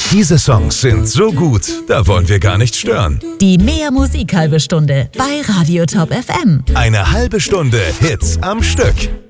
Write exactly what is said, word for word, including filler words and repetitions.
Diese Songs sind so gut, da wollen wir gar nicht stören. Die Mehr Musik halbe Stunde bei Radio Top F M. Eine halbe Stunde Hits am Stück.